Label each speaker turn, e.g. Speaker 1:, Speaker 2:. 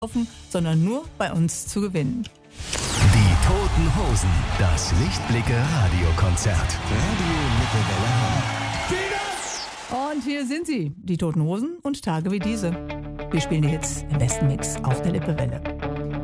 Speaker 1: sondern nur bei uns zu gewinnen.
Speaker 2: Die Toten Hosen, das Lichtblicke-Radiokonzert. Radio Lippewelle.
Speaker 1: Und hier sind sie, die Toten Hosen und Tage wie diese. Wir spielen die Hits im besten Mix auf der Lippewelle.